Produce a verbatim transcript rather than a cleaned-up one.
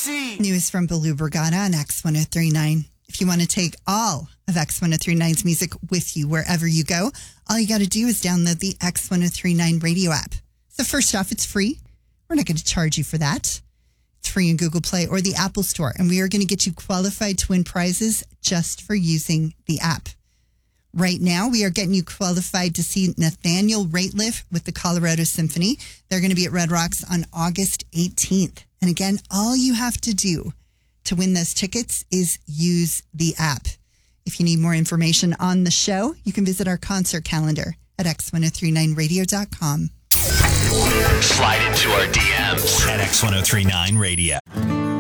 C. News from Baloo Brigada on X one oh three point nine. If you want to take all of X one oh three point nine's music with you wherever you go, all you got to do is download the X one oh three point nine radio app. So first off, it's free. We're not going to charge you for that. It's free in Google Play or the Apple Store, and we are going to get you qualified to win prizes just for using the app. Right now, we are getting you qualified to see Nathaniel Rateliff with the Colorado Symphony. They're going to be at Red Rocks on August eighteenth. And again, all you have to do to win those tickets is use the app. If you need more information on the show, you can visit our concert calendar at x one oh three nine radio dot com. Slide into our D Ms at X one oh three point nine Radio.